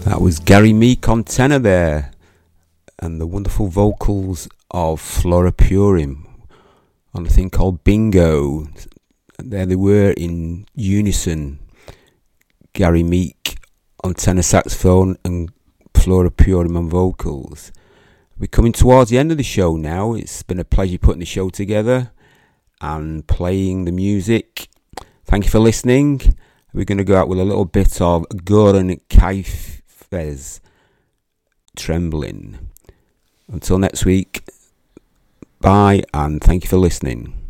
That was Gary Meek on tenor there, and the wonderful vocals of Flora Purim on a thing called Bingo. There they were in unison, Gary Meek on tenor saxophone and Flora Purim on vocals. We're coming towards the end of the show now. It's been a pleasure putting the show together and playing the music. Thank you for listening. We're going to go out with a little bit of Goran Kaifes, Trembling. Until next week, bye and thank you for listening.